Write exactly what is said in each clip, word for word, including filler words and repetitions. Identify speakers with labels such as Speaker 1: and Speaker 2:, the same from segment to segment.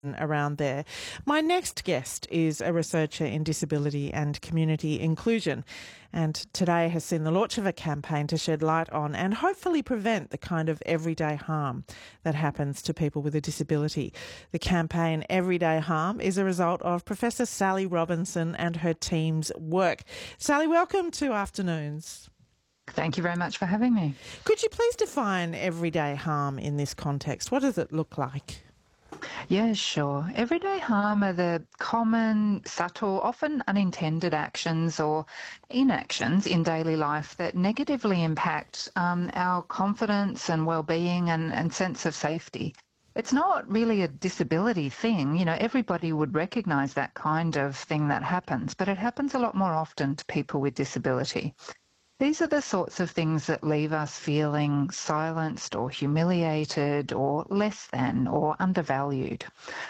Speaker 1: around there. My next guest is a researcher in disability and community inclusion, and today has seen the launch of a campaign to shed light on and hopefully prevent the kind of everyday harm that happens to people with a disability. The campaign Everyday Harm is a result of Professor Sally Robinson and her team's work. Sally, welcome to Afternoons.
Speaker 2: Thank you very much for having me.
Speaker 1: Could you please define everyday harm in this context? What does it look like?
Speaker 2: Yeah, sure. Everyday harm are the common, subtle, often unintended actions or inactions in daily life that negatively impact um, our confidence and well-being and, and sense of safety. It's not really a disability thing. You know, everybody would recognise that kind of thing that happens, but it happens a lot more often to people with disability. These are the sorts of things that leave us feeling silenced or humiliated or less than or undervalued.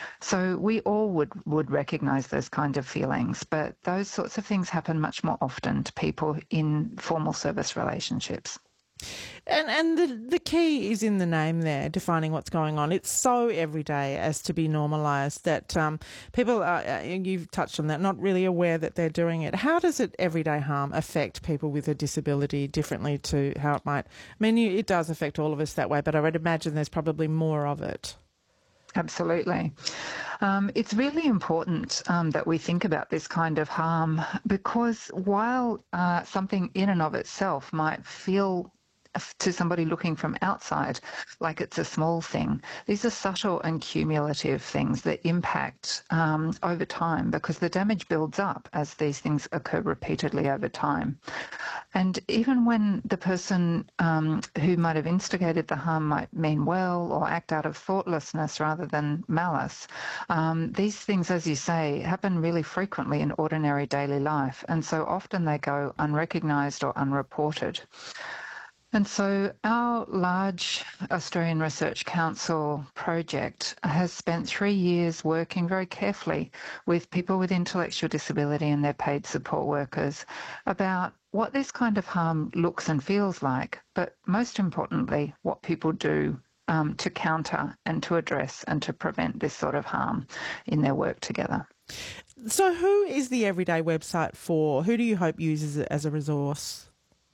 Speaker 2: So we all would, would recognise those kind of feelings, but those sorts of things happen much more often to people in formal service relationships.
Speaker 1: And and the the key is in the name there, defining what's going on. It's so everyday as to be normalised that um, people are, uh, you've touched on that, not really aware that they're doing it. How does it, everyday harm, affect people with a disability differently to how it might? I mean, you, it does affect all of us that way, but I would imagine there's probably more of it.
Speaker 2: Absolutely. Um, it's really important um, that we think about this kind of harm because while uh, something in and of itself might feel to somebody looking from outside like it's a small thing, these are subtle and cumulative things that impact um, over time because the damage builds up as these things occur repeatedly over time. And even when the person um, who might have instigated the harm might mean well or act out of thoughtlessness rather than malice, um, these things, as you say, happen really frequently in ordinary daily life, and so often they go unrecognised or unreported. And so our large Australian Research Council project has spent three years working very carefully with people with intellectual disability and their paid support workers about what this kind of harm looks and feels like, but most importantly, what people do um, to counter and to address and to prevent this sort of harm in their work together.
Speaker 1: So who is the Everyday website for? Who do you hope uses it as a resource?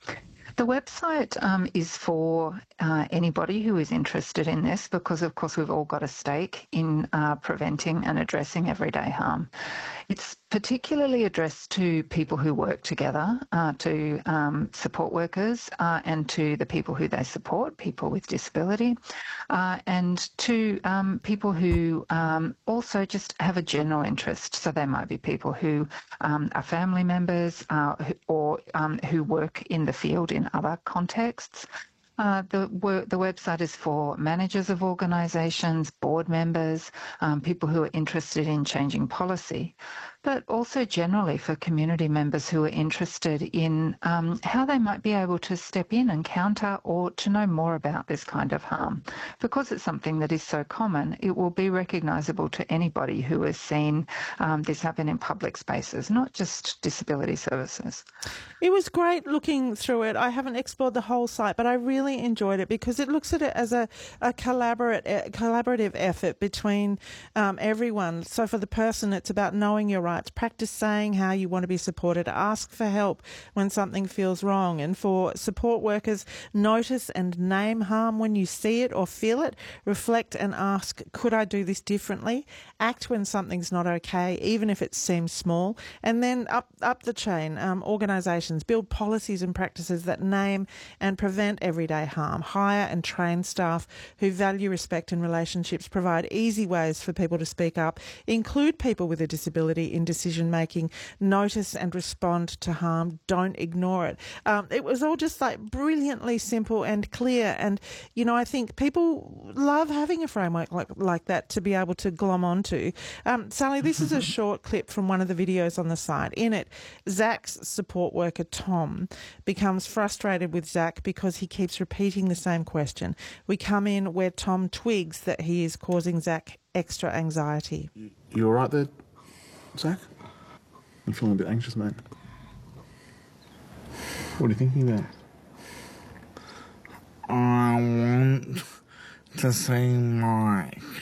Speaker 2: The website um, is for uh, anybody who is interested in this because, of course, we've all got a stake in uh, preventing and addressing everyday harm. It's particularly addressed to people who work together, uh, to um, support workers uh, and to the people who they support, people with disability, uh, and to um, people who um, also just have a general interest. So they might be people who um, are family members uh, or um, who work in the field in other contexts. Uh, the, the website is for managers of organisations, board members, um, people who are interested in changing policy, but also generally for community members who are interested in um, how they might be able to step in and counter or to know more about this kind of harm. Because it's something that is so common, it will be recognisable to anybody who has seen um, this happen in public spaces, not just disability services.
Speaker 1: It was great looking through it. I haven't explored the whole site, but I really enjoyed it because it looks at it as a, a collaborate, a collaborative effort between um, everyone. So for the person, it's about knowing your rights, practice saying how you want to be supported, ask for help when something feels wrong. And for support workers, notice and name harm when you see it or feel it, reflect and ask, could I do this differently? Act when something's not okay, even if it seems small. And then up, up the chain, um, organisations build policies and practices that name and prevent everyday harm, hire and train staff who value respect and relationships, provide easy ways for people to speak up, include people with a disability in decision making, notice and respond to harm, don't ignore it. Um, it was all just like brilliantly simple and clear, and you know I think people love having a framework like, like that to be able to glom onto. Um, Sally, this is a short clip from one of the videos on the site. In it, Zach's support worker Tom becomes frustrated with Zach because he keeps repeating the same question. We come in where Tom twigs that he is causing Zach extra anxiety.
Speaker 3: You, you all right there, Zach? I'm feeling a bit anxious, mate. What are you thinking about?
Speaker 4: I want to see Mike.